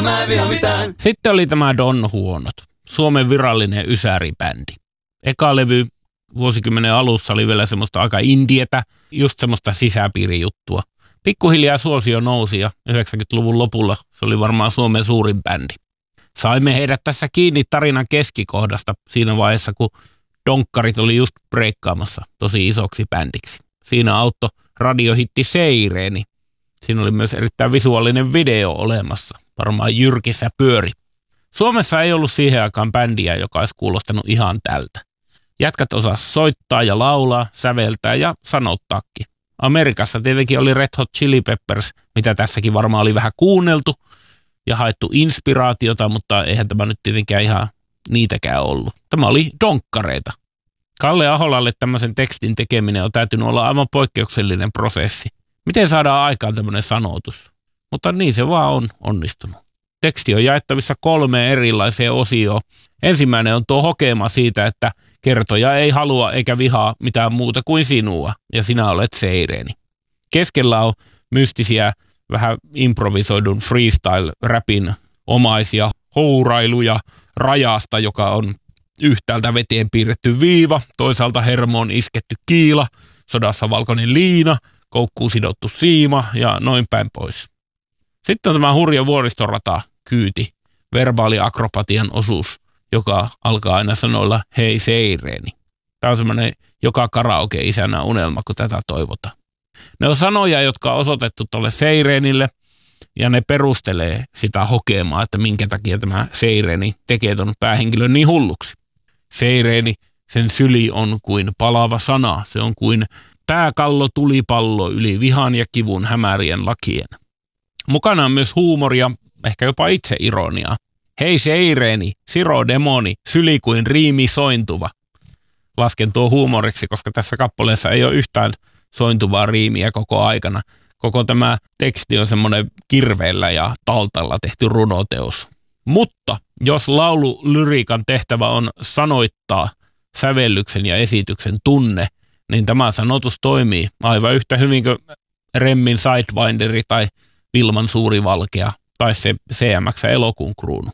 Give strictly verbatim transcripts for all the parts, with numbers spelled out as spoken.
mä en viha mitään. Sitten oli tämä Don Huonot, Suomen virallinen ysäribändi. Eka levy vuosikymmenen alussa oli vielä semmoista aika indietä, just semmoista sisäpiirijuttua. Pikkuhiljaa suosio nousi ja yhdeksänkymmentäluvun lopulla se oli varmaan Suomen suurin bändi. Saimme heidät tässä kiinni tarinan keskikohdasta siinä vaiheessa, kun donkkarit oli just breikkaamassa tosi isoksi bändiksi. Siinä auttoi radiohitti Seireeni. Siinä oli myös erittäin visuaalinen video olemassa. Varmaan jyrkissä pyöri. Suomessa ei ollut siihen aikaan bändiä, joka olisi kuulostanut ihan tältä. Jätkät osas soittaa ja laulaa, säveltää ja sanottaakin. Amerikassa tietenkin oli Red Hot Chili Peppers, mitä tässäkin varmaan oli vähän kuunneltu ja haettu inspiraatiota, mutta eihän tämä nyt tietenkään ihan niitäkään ollut. Tämä oli donkkareita. Kalle Aholalle tämmöisen tekstin tekeminen on täytynyt olla aivan poikkeuksellinen prosessi. Miten saadaan aikaan tämmöinen sanotus? Mutta niin se vaan on onnistunut. Teksti on jaettavissa kolmeen erilaiseen osioon. Ensimmäinen on tuo hokema siitä, että kertoja ei halua eikä vihaa mitään muuta kuin sinua, ja sinä olet Seireeni. Keskellä on mystisiä, vähän improvisoidun freestyle-räpin omaisia hourailuja rajasta, joka on yhtäältä veteen piirretty viiva, toisaalta hermoon isketty kiila, sodassa valkoinen liina, koukkuun sidottu siima ja noin päin pois. Sitten on tämä hurja vuoristorata kyyti, verbaaliakrobatian osuus, joka alkaa aina sanoilla hei Seireeni. Tämä on semmoinen joka karaoke-isänä unelma, kun tätä toivotaan. Ne on sanoja, jotka on osoitettu tuolle Seireenille ja ne perustelee sitä hokemaa, että minkä takia tämä Seireeni tekee ton päähenkilön niin hulluksi. Seireeni, sen syli on kuin palava sana, se on kuin pääkallo tulipallo yli vihan ja kivun hämärien lakien. Mukana on myös huumoria, ehkä jopa itseironiaa. Hei Seireeni, siro demoni, syli kuin riimi sointuva. Lasken tuo huumoriksi, koska tässä kappaleessa ei ole yhtään sointuvaa riimiä koko aikana. Koko tämä teksti on semmoinen kirveellä ja taltalla tehty runoteos. Mutta jos laululyriikan tehtävä on sanoittaa sävellyksen ja esityksen tunne, niin tämä sanotus toimii aivan yhtä hyvin kuin Remmin Sidewinderi tai Vilman Suuri Valkea tai se C M X Elokuun kruunu.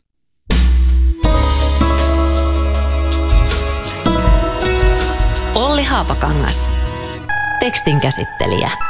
Olli Haapakangas, tekstin käsittelijä.